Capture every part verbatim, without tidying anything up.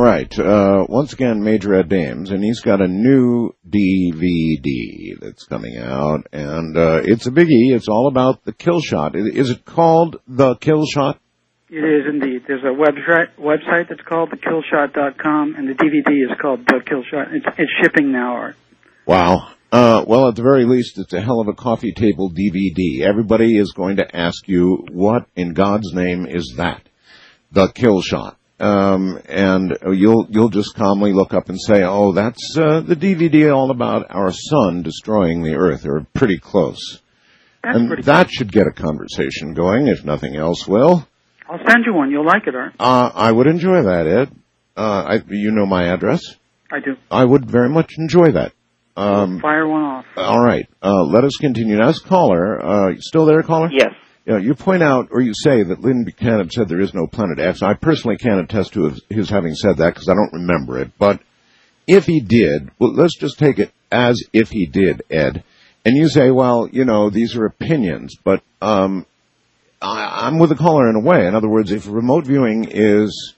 right. Uh, once again, Major Ed Dames, and he's got a new D V D that's coming out, and uh, it's a biggie. It's all about the kill shot. Is it called The Kill Shot? It is indeed. There's a website website that's called the kill shot dot com, and the D V D is called The Kill Shot. It's, it's shipping now, Art. Wow. Uh, well, at the very least, it's a hell of a coffee table D V D. Everybody is going to ask you, what in God's name is that? The Kill Shot. Um, and you'll you'll just calmly look up and say, oh, that's uh, the D V D all about our sun destroying the Earth, or pretty close. That's and pretty that cool. should get a conversation going, if nothing else will. I'll send you one. You'll like it, Art. Uh, I would enjoy that, Ed. Uh, I, you know my address. I do. I would very much enjoy that. Um, Fire one off. All right. Uh, let us continue. Now, caller, uh, you still there, caller? Yes. Yeah, you point out, or you say, that Lynn Buchanan said there is no Planet X. I personally can't attest to his having said that because I don't remember it. But if he did, well, let's just take it as if he did, Ed. And you say, well, you know, these are opinions. But um, I, I'm with the caller in a way. In other words, if remote viewing is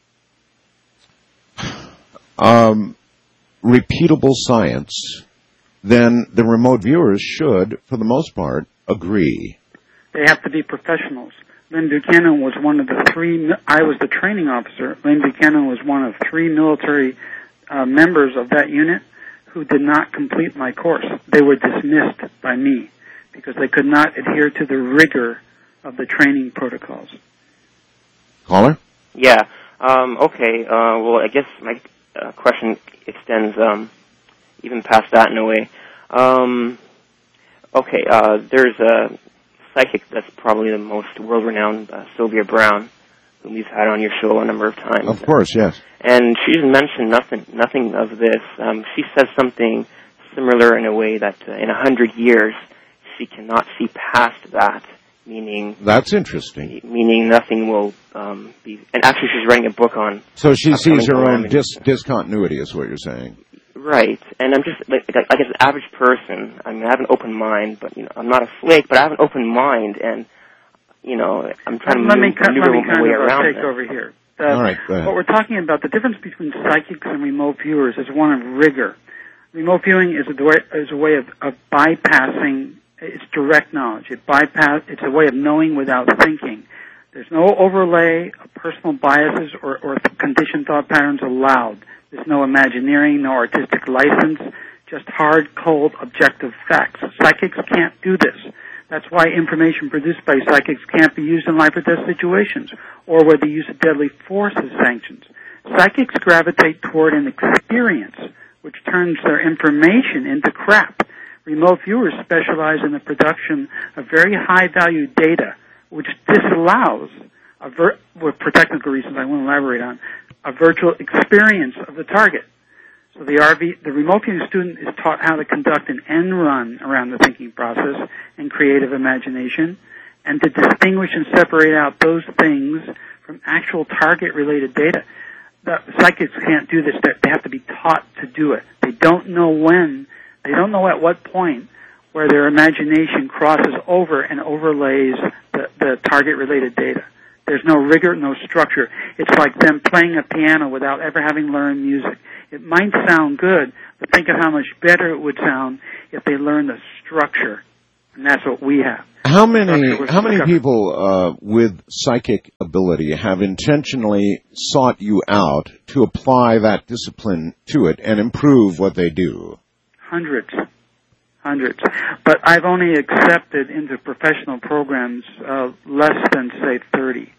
um, repeatable science, then the remote viewers should, for the most part, agree. They have to be professionals. Lynn Buchanan was one of the three, I was the training officer. Lynn Buchanan was one of three military uh, members of that unit who did not complete my course. They were dismissed by me because they could not adhere to the rigor of the training protocols. Caller? Yeah. Um, okay. Uh, well, I guess my uh, question extends um, even past that in a way. Um, okay. Uh, there's a psychic that's probably the most world-renowned, uh, Sylvia Brown, whom we've had on your show a number of times. Of course, yes. And she's mentioned nothing, nothing of this. Um, she says something similar in a way that uh, in a hundred years she cannot see past that. Meaning, that's interesting. Meaning, nothing will um, be. And actually, she's writing a book on. So she sees her own dis- discontinuity, is what you're saying. Right, and I'm just like, like, like as an average person. I mean, I have an open mind, but you know, I'm not a flake. But I have an open mind, and you know, I'm trying to let move, me, let maneuver me my kind way of around take this. over here. Uh, All right, go ahead. What we're talking about, the difference between psychics and remote viewers is one of rigor. Remote viewing is a way, is a way of, of bypassing. It's direct knowledge. It bypass. It's a way of knowing without thinking. There's no overlay of personal biases or, or conditioned thought patterns allowed. There's no imagineering, no artistic license, just hard, cold, objective facts. Psychics can't do this. That's why information produced by psychics can't be used in life or death situations, or where the use of deadly force is sanctioned. Psychics gravitate toward an experience, which turns their information into crap. Remote viewers specialize in the production of very high-value data, which disallows, a vir- well, for technical reasons I won't elaborate on, a virtual experience of the target. So the R V, the remote viewing student is taught how to conduct an end run around the thinking process and creative imagination, and to distinguish and separate out those things from actual target-related data. The psychics can't do this. They have to be taught to do it. They don't know when. They don't know at what point where their imagination crosses over and overlays the, the target-related data. There's no rigor, no structure. It's like them playing a piano without ever having learned music. It might sound good, but think of how much better it would sound if they learned the structure. And that's what we have. How many how many people uh, with psychic ability have intentionally sought you out to apply that discipline to it and improve what they do? Hundreds. Hundreds. But I've only accepted into professional programs uh, less than, say, thirty.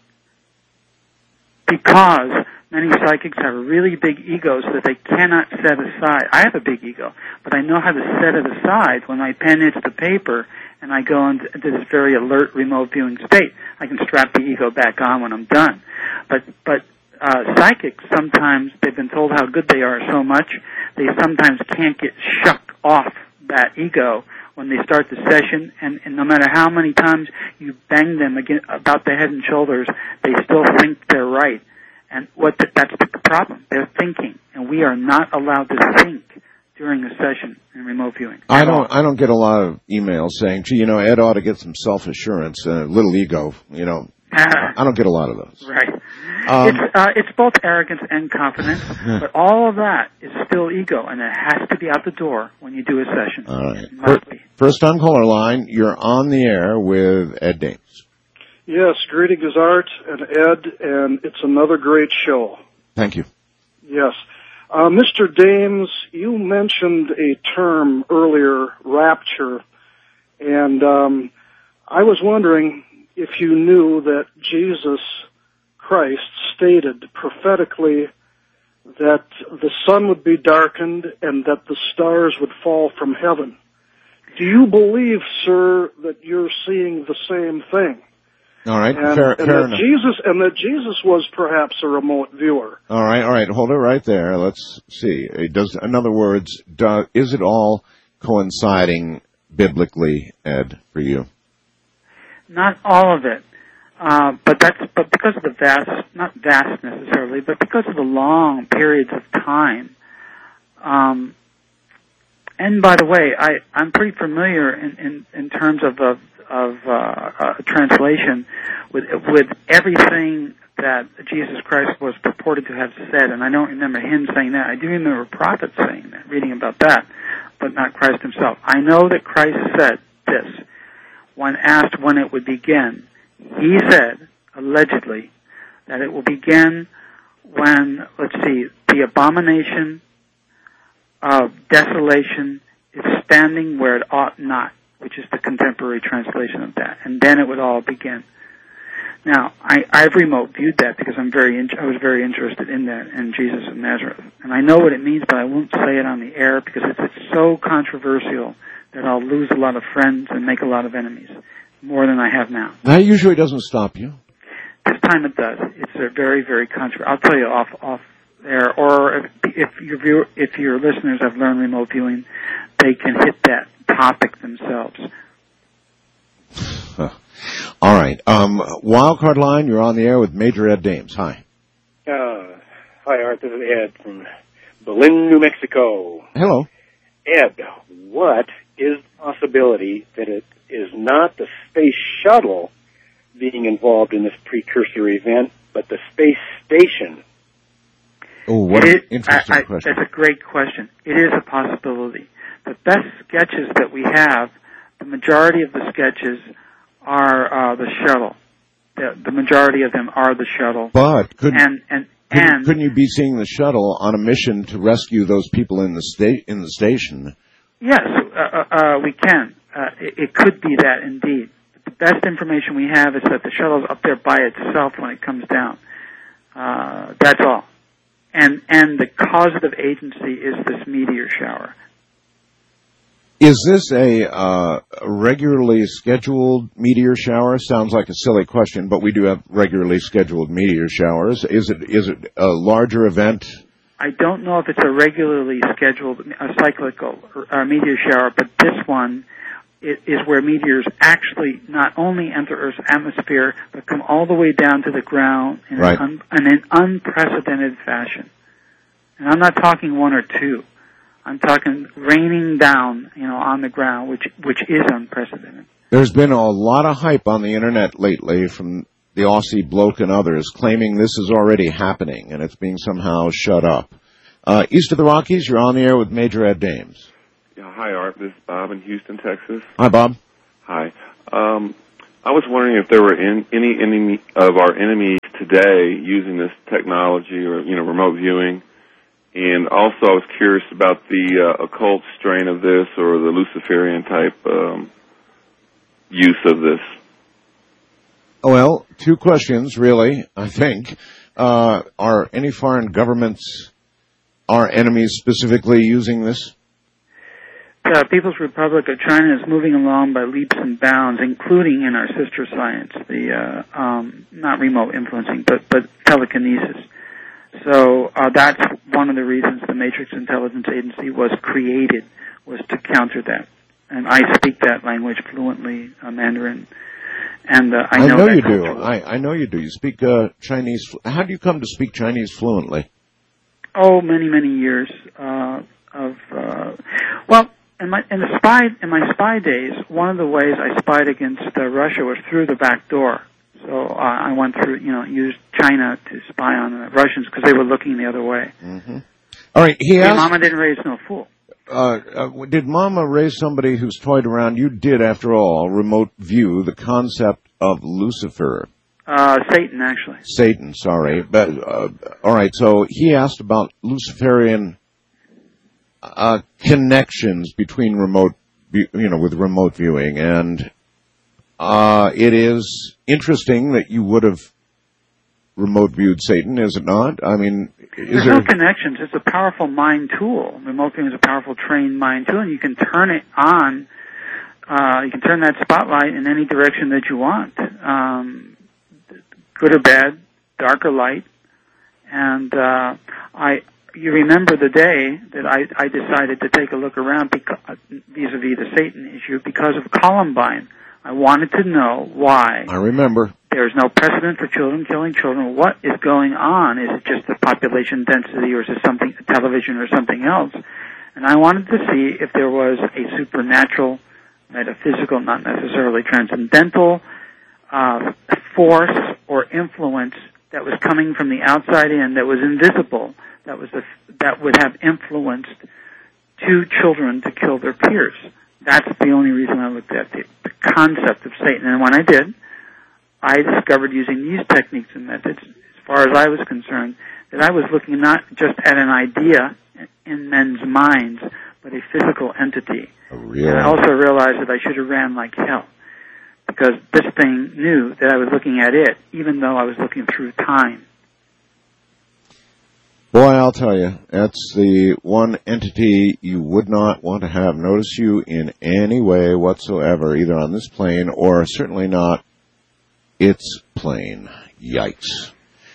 Because many psychics have really big egos that they cannot set aside. I have a big ego, but I know how to set it aside when my pen hits the paper and I go into this very alert remote viewing state. I can strap the ego back on when I'm done. But, but uh, psychics, sometimes they've been told how good they are so much, they sometimes can't get shucked off that ego when they start the session, and, and no matter how many times you bang them again about the head and shoulders, they still think they're right. And what the, that's the problem. They're thinking, and we are not allowed to think during a session in remote viewing. I don't. I don't get a lot of emails saying, "Gee, you know, Ed ought to get some self-assurance, a uh, little ego." You know, I don't get a lot of those. Right. Um, it's uh, it's both arrogance and confidence, but all of that is still ego, and it has to be out the door when you do a session. All right. It must be. First on caller line, you're on the air with Ed Dames. Yes, greetings, Art and Ed, and it's another great show. Thank you. Yes. Uh, Mister Dames, you mentioned a term earlier, rapture, and um, I was wondering if you knew that Jesus Christ stated prophetically that the sun would be darkened and that the stars would fall from heaven. Do you believe, sir, that you're seeing the same thing? All right, and, fair, and fair that enough. Jesus and that Jesus was perhaps a remote viewer. All right, all right, hold it right there. Let's see. It does, in other words, do, is it all coinciding biblically, Ed, for you? Not all of it, uh, but that's but because of the vast, not vast necessarily, but because of the long periods of time. Um, and by the way, I I'm pretty familiar in in, in terms of of, of uh, uh, translation with with everything that Jesus Christ was purported to have said, and I don't remember him saying that. I do remember prophets saying that, reading about that, but not Christ himself. I know that Christ said this. When asked when it would begin, he said, allegedly, that it will begin when, let's see, the abomination of desolation is standing where it ought not, which is the contemporary translation of that, and then it would all begin. Now, I, I've remote viewed that because I'm very, in, I was very interested in that, in Jesus of Nazareth, and I know what it means, but I won't say it on the air because it's, it's so controversial that I'll lose a lot of friends and make a lot of enemies, more than I have now. That usually doesn't stop you. This time it does. It's a very, very controversial. I'll tell you off off there, or if, if your viewer, if your listeners have learned remote viewing, they can hit that topic themselves. Huh. All right. Um, Wildcard line, you're on the air with Major Ed Dames. Hi. Uh, hi, Art. This is Ed from Berlin, New Mexico. Hello. Ed, what is the possibility that it is not the space shuttle being involved in this precursor event, but the space station? Oh, what an It, interesting I, I, question. That's a great question. It is a possibility. The best sketches that we have, the majority of the sketches are uh, the shuttle. The, the majority of them are the shuttle. But couldn't, and and couldn't, and couldn't you be seeing the shuttle on a mission to rescue those people in the sta- in the station? yes, uh, uh, we can. Uh, it, it could be that indeed. The best information we have is that the shuttle's up there by itself when it comes down. Uh, that's all. And and the causative agency is this meteor shower. Is this a uh, regularly scheduled meteor shower? Sounds like a silly question, but we do have regularly scheduled meteor showers. Is it is it a larger event? I don't know if it's a regularly scheduled, a cyclical uh, meteor shower, but this one it is where meteors actually not only enter Earth's atmosphere, but come all the way down to the ground in, Right. an, un, in an unprecedented fashion. And I'm not talking one or two. I'm talking raining down, you know, on the ground, which which is unprecedented. There's been a lot of hype on the internet lately from the Aussie bloke and others claiming this is already happening and it's being somehow shut up. Uh, east of the Rockies, you're on the air with Major Ed Dames. Yeah, hi, Art. This is Bob in Houston, Texas. Hi, Bob. Hi. Um, I was wondering if there were in, any enemy of our enemies today using this technology or, you know, remote viewing. And also I was curious about the uh, occult strain of this or the Luciferian type um, use of this. Well, two questions, really, I think. Uh, are any foreign governments, our enemies specifically, using this? The People's Republic of China is moving along by leaps and bounds, including in our sister science, the uh, um, not remote influencing, but, but telekinesis. So uh, that's one of the reasons the Matrix Intelligence Agency was created, was to counter that. And I speak that language fluently, uh, Mandarin, and uh, I I know, know that you do. culture. I, I know you do. You speak uh, Chinese. How do you come to speak Chinese fluently? Oh, many, many years uh, of uh, well, in my in the spy in my spy days, one of the ways I spied against uh, Russia was through the back door. So uh, I went through, you know, used China to spy on the Russians because they were looking the other way. Mm-hmm. All right, he Hey, asked... Mama didn't raise no fool. Uh, uh, did Mama raise somebody who's toyed around? You did, after all, remote view the concept of Lucifer. Uh, Satan, actually. Satan, sorry. But, uh, all right, so he asked about Luciferian uh, connections between remote, you know, with remote viewing, and uh, it is interesting that you would have remote viewed Satan, is it not? I mean, is There's there... no connections. It's a powerful mind tool. Remote viewing is a powerful trained mind tool, and you can turn it on. Uh, you can turn that spotlight in any direction that you want, um, good or bad, dark or light. And uh, I, you remember the day that I, I decided to take a look around because, vis-a-vis the Satan issue because of Columbine. I wanted to know why. I remember. There's no precedent for children killing children. What is going on? Is it just the population density, or is it something, television, or something else? And I wanted to see if there was a supernatural, metaphysical, not necessarily transcendental, uh, force or influence that was coming from the outside in, that was invisible, that was the, that would have influenced two children to kill their peers. That's the only reason I looked at the, the concept of Satan. And when I did, I discovered using these techniques and methods, as far as I was concerned, that I was looking not just at an idea in men's minds, but a physical entity. A real... And I also realized that I should have ran like hell, because this thing knew that I was looking at it, even though I was looking through time. Boy, I'll tell you, that's the one entity you would not want to have notice you in any way whatsoever, either on this plane or certainly not its plane. Yikes.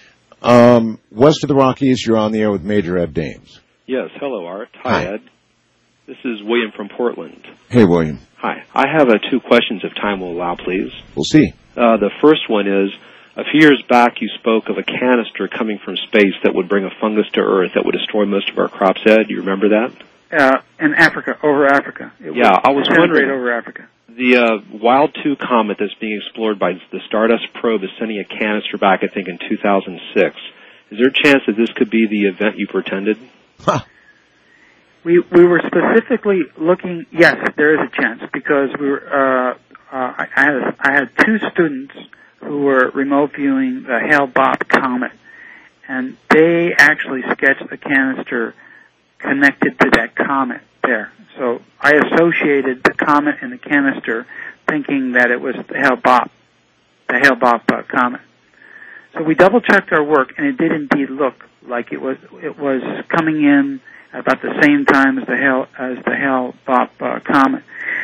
Um, west of the Rockies, you're on the air with Major Ed Dames. Yes, hello, Art. Hi, Hi. Ed. This is William from Portland. Hey, William. Hi. I have uh, two questions, if time will allow, please. We'll see. Uh, the first one is, a few years back you spoke of a canister coming from space that would bring a fungus to Earth that would destroy most of our crops, Ed. Do you remember that? Uh, in Africa, over Africa. It Yeah, I was wondering- over Africa. The uh, Wild two comet that's being explored by the Stardust probe is sending a canister back, I think, in two thousand six. Is there a chance that this could be the event you pretended? Huh. We we were specifically looking. Yes, there is a chance, because we were. Uh, uh, I, I had I had two students who were remote viewing the Hale-Bopp comet, and they actually sketched a canister connected to that comet there. So I associated the comet and the canister, thinking that it was the Hale-Bopp, the Hale-Bopp uh, comet. So we double checked our work, and it did indeed look like it was it was coming in about the same time as the Hale as the Hale-Bopp uh, comet.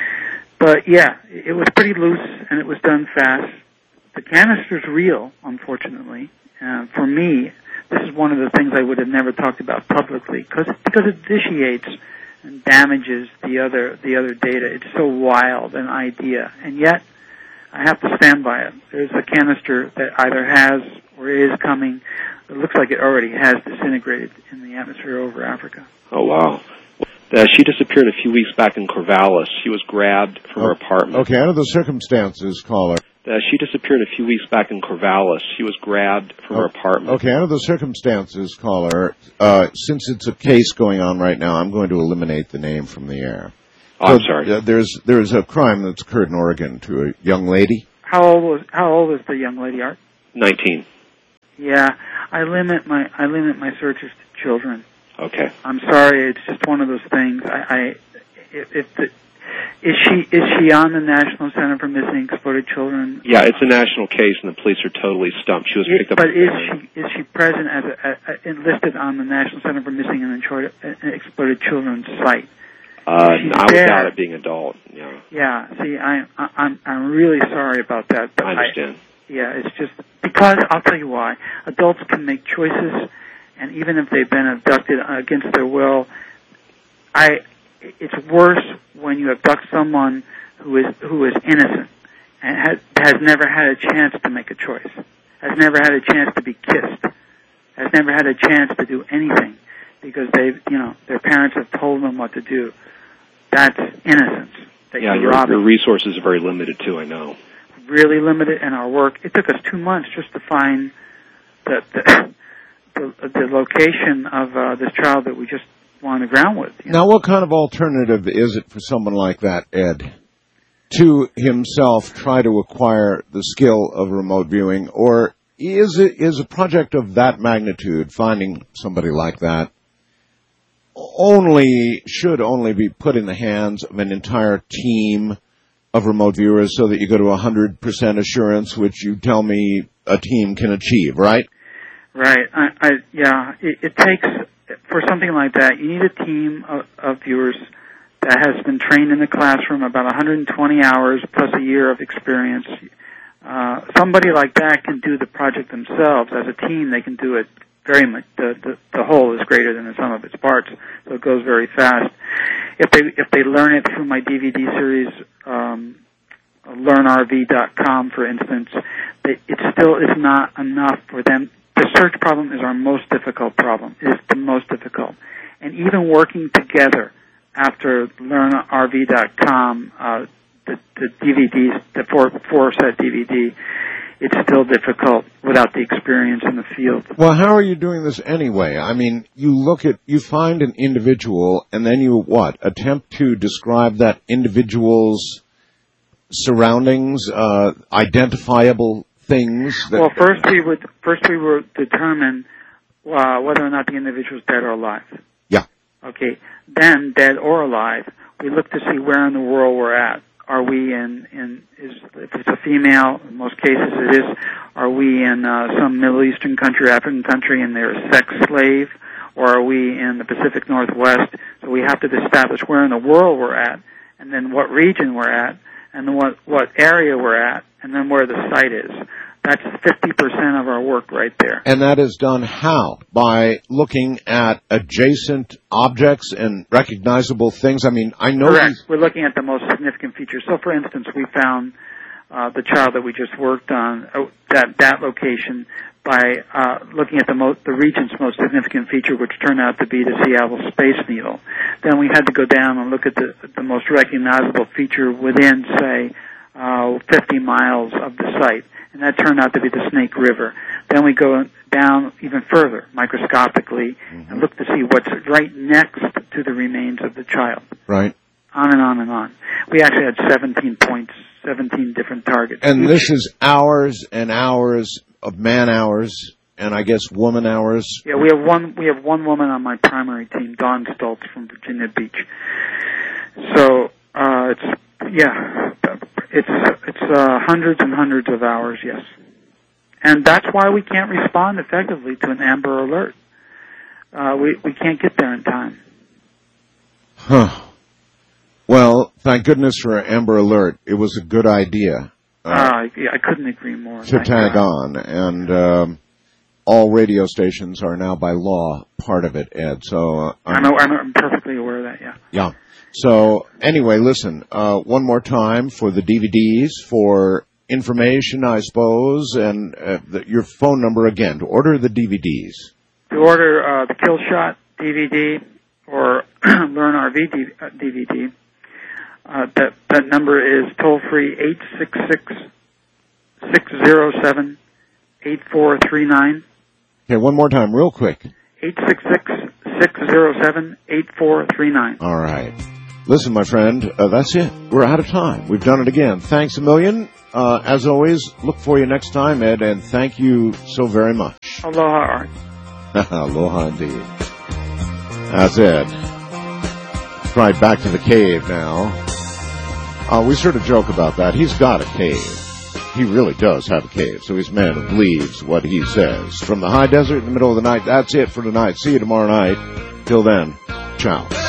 But yeah, it was pretty loose, and it was done fast. The canister's real, unfortunately. Uh, for me, this is one of the things I would have never talked about publicly, because because it vitiates and damages the other the other data. It's so wild an idea, and yet I have to stand by it. There's a canister that either has or is coming. It looks like it already has disintegrated in the atmosphere over Africa. Oh, wow. Uh, she disappeared a few weeks back in Corvallis. She was grabbed from oh, her apartment. Okay, under the circumstances, caller. Uh, she disappeared a few weeks back in Corvallis. She was grabbed from oh, her apartment. Okay, under the circumstances, caller, uh, since it's a case going on right now, I'm going to eliminate the name from the air. Oh, so, I'm sorry. Uh, there's there's a crime that's occurred in Oregon to a young lady. How old was How old was the young lady, Art? nineteen. Yeah, I limit my I limit my searches to children. Okay. I'm sorry, it's just one of those things. I, I if, if the, is she is she on the National Center for Missing and Exploited Children? Yeah, it's a national case, and the police are totally stumped. She was It, picked up. but is she is she present as a, a, a, enlisted on the National Center for Missing and Exploited, uh, Exploited Children's site? Uh, She's I would there. doubt it being adult. Yeah. Yeah. See, I, I I'm I'm really sorry about that. But I understand. I, yeah, it's just because I'll tell you why. Adults can make choices, and even if they've been abducted against their will, I it's worse when you abduct someone who is who is innocent and has, has never had a chance to make a choice, has never had a chance to be kissed, has never had a chance to do anything because they've you know their parents have told them what to do. That's innocence. That Yeah, you're your, robbing. your resources are very limited too. I know. really limited in our work. It took us two months just to find the the, the, the location of uh, this child that we just were on the ground with. You know? Now, what kind of alternative is it for someone like that, Ed, to himself try to acquire the skill of remote viewing, or is it is a project of that magnitude, finding somebody like that, only should only be put in the hands of an entire team of remote viewers, so that you go to one hundred percent assurance, which you tell me a team can achieve, right? Right. I, I yeah. It, it takes, for something like that, you need a team of, of viewers that has been trained in the classroom, about one hundred twenty hours plus a year of experience. Uh, somebody like that can do the project themselves. As a team, they can do it very much. The, the, the whole is greater than the sum of its parts, so it goes very fast. If they if they learn it through my D V D series, um, learn R V dot com, for instance, they, it still is not enough for them. The search problem is our most difficult problem. It is the most difficult. And even working together after learn R V dot com, uh, the, the D V Ds, the four, four set D V D, it's still difficult without the experience in the field. Well, how are you doing this anyway? I mean, you look at, you find an individual, and then you, what, attempt to describe that individual's surroundings, uh, identifiable things? That well, first we would, first we would determine uh, whether or not the individual is dead or alive. Yeah. Okay. Then, dead or alive, we look to see where in the world we're at. Are we in, in is, if it's a female, in most cases it is, are we in uh, some Middle Eastern country, African country, and they're a sex slave? Or are we in the Pacific Northwest? So we have to establish where in the world we're at, and then what region we're at, and then what, what area we're at, and then where the site is. That's fifty percent of our work right there. And that is done how? By looking at adjacent objects and recognizable things? I mean, I know... Correct. These... We're looking at the most significant features. So, for instance, we found uh, the child that we just worked on, uh, that, that location, by uh, looking at the, mo- the region's most significant feature, which turned out to be the Seattle Space Needle. Then we had to go down and look at the, the most recognizable feature within, say, uh, fifty miles of the site. And that turned out to be the Snake River. Then we go down even further, microscopically, mm-hmm. and look to see what's right next to the remains of the child. Right. On and on and on. We actually had seventeen points, seventeen different targets. And this is hours and hours of man hours, and I guess woman hours. Yeah, we have one. We have one woman on my primary team, Dawn Stoltz from Virginia Beach. So uh, it's yeah. It's it's uh, hundreds and hundreds of hours, yes. And that's why we can't respond effectively to an Amber Alert. Uh, we, we can't get there in time. Huh. Well, thank goodness for Amber Alert. It was a good idea. Uh, uh, yeah, I couldn't agree more. To tag on. And um, all radio stations are now by law part of it, Ed. So uh, I'm, I'm, I'm perfectly aware of that, yeah. Yeah. So, anyway, listen, uh, one more time for the D V Ds, for information, I suppose, and uh, the, your phone number again, to order the D V Ds. To order uh, the Kill Shot D V D or Learn R V D V D, uh, that, that number is toll-free eight six six, six zero seven, eight four three nine. Okay, one more time, real quick. eight six six, six zero seven, eight four three nine. All right. Listen, my friend, uh, that's it. We're out of time. We've done it again. Thanks a million. Uh, as always, look for you next time, Ed, and thank you so very much. Aloha, Art. Aloha, indeed. That's it. Right, back to the cave now. Uh, we sort of joke about that. He's got a cave. He really does have a cave, so he's a man who believes what he says. From the high desert in the middle of the night, that's it for tonight. See you tomorrow night. Till then, ciao.